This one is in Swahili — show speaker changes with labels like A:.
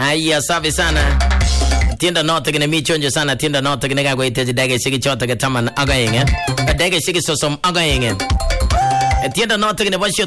A: Aya, safi sana. Tienda noto kene mi chonjo sana. Tienda noto kene kako ite dege shiki choto ke taman aga yenge. Dege shiki sosom aga yenge. Tienda noto kene basho